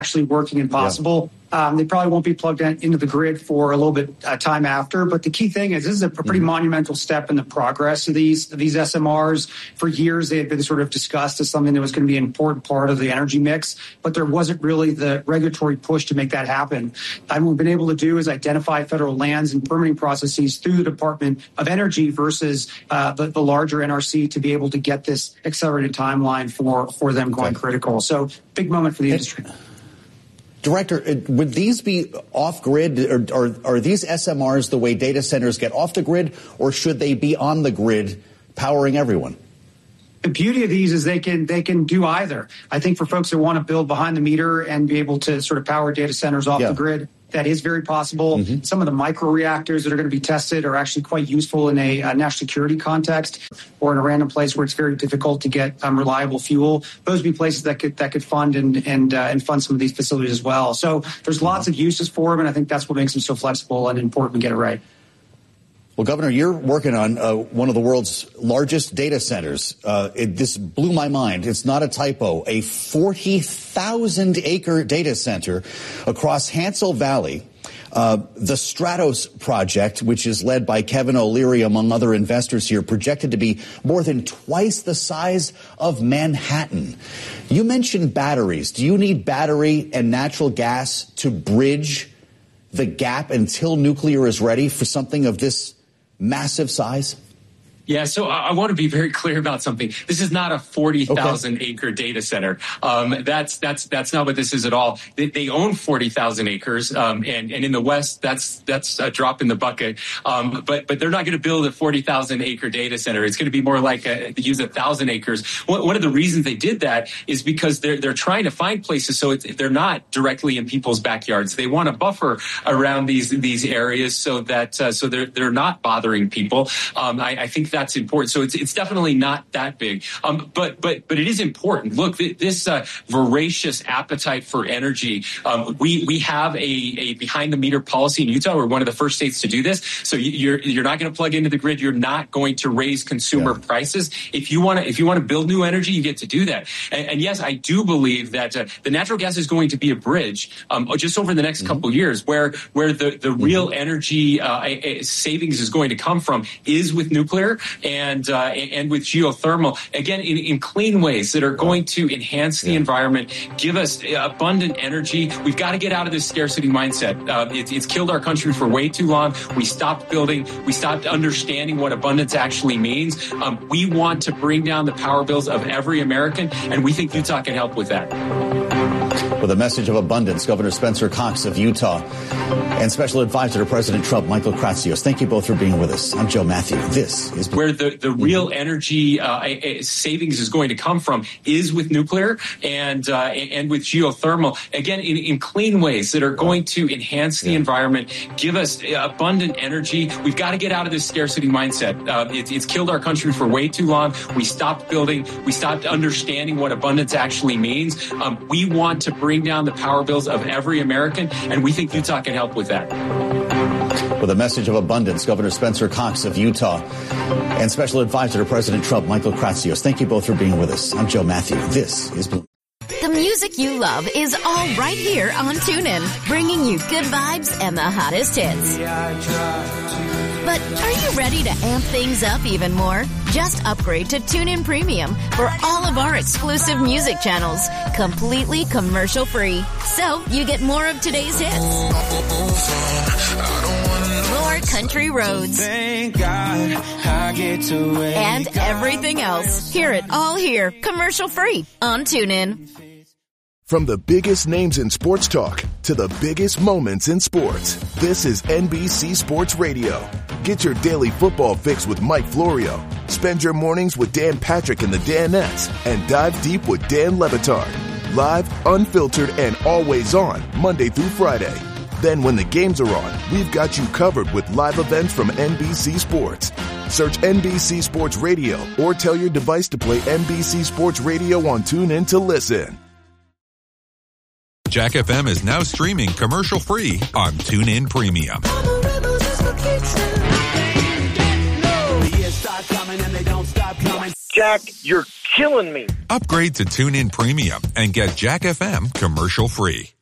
actually working and possible. They probably won't be plugged into the grid for a little bit time after. But the key thing is this is a pretty monumental step in the progress of these SMRs. For years, they had been sort of discussed as something that was going to be an important part of the energy mix, but there wasn't really the regulatory push to make that happen. And what we've been able to do is identify federal lands and permitting processes through the Department of Energy versus the larger NRC to be able to get this accelerated timeline for them going critical. So big moment for the industry. Director, would these be off-grid, or are these SMRs the way data centers get off the grid, or should they be on the grid powering everyone? The beauty of these is they can do either. I think for folks that want to build behind the meter and be able to sort of power data centers off the grid, that is very possible. Some of the micro reactors that are going to be tested are actually quite useful in a national security context or in a random place where it's very difficult to get reliable fuel. Those would be places that could fund and fund some of these facilities as well. So there's lots of uses for them, and I think that's what makes them so flexible and important to get it right. Well, Governor, you're working on one of the world's largest data centers. This blew my mind. It's not a typo. A 40,000-acre data center across Hansel Valley. The Stratos project, which is led by Kevin O'Leary, among other investors here, projected to be more than twice the size of Manhattan. You mentioned batteries. Do you need battery and natural gas to bridge the gap until nuclear is ready for something of this massive size? Yeah, so I want to be very clear about something. This is not a 40,000 acre data center. That's not what this is at all. They own 40,000 acres, and in the West, that's a drop in the bucket. But they're not going to build a 40,000 acre data center. It's going to be more like use 1,000 acres. One of the reasons they did that is because they're trying to find places so they're not directly in people's backyards. They want a buffer around these areas so that they're not bothering people. I think that's important. So it's definitely not that big. But it is important. Look, this voracious appetite for energy. We have a behind the meter policy in Utah. We're one of the first states to do this. So you're not going to plug into the grid. You're not going to raise consumer prices. If you want to build new energy, you get to do that. And yes, I do believe that the natural gas is going to be a bridge just over the next couple years where the real energy savings is going to come from is with nuclear and with geothermal, again, in clean ways that are going to enhance the environment, give us abundant energy. We've got to get out of this scarcity mindset. It's killed our country for way too long. We stopped building. We stopped understanding what abundance actually means. We want to bring down the power bills of every American, and we think Utah can help with that. With a message of abundance, Governor Spencer Cox of Utah and Special Advisor to President Trump, Michael Kratsios. Thank you both for being with us. I'm Joe Matthew. This is where the real energy savings is going to come from is with nuclear and with geothermal, again, in clean ways that are going to enhance the environment, give us abundant energy. We've got to get out of this scarcity mindset. It's killed our country for way too long. We stopped building. We stopped understanding what abundance actually means. We want to bring down the power bills of every American, and we think Utah can help with that. With a message of abundance, Governor Spencer Cox of Utah and Special Advisor to President Trump, Michael Kratsios. Thank you both for being with us. I'm Joe Matthew. This is Blue. The music you love is all right here on TuneIn, bringing you good vibes and the hottest hits. But are you ready to amp things up even more? Just upgrade to TuneIn Premium for all of our exclusive music channels, completely commercial-free. So you get more of today's hits, more country roads, and everything else. Hear it all here, commercial-free on TuneIn. From the biggest names in sports talk to the biggest moments in sports, this is NBC Sports Radio. Get your daily football fix with Mike Florio. Spend your mornings with Dan Patrick and the Danettes, and dive deep with Dan Le Batard. Live, unfiltered, and always on, Monday through Friday. Then when the games are on, we've got you covered with live events from NBC Sports. Search NBC Sports Radio or tell your device to play NBC Sports Radio on TuneIn to listen. Jack FM is now streaming commercial-free on TuneIn Premium. Jack, you're killing me. Upgrade to TuneIn Premium and get Jack FM commercial free.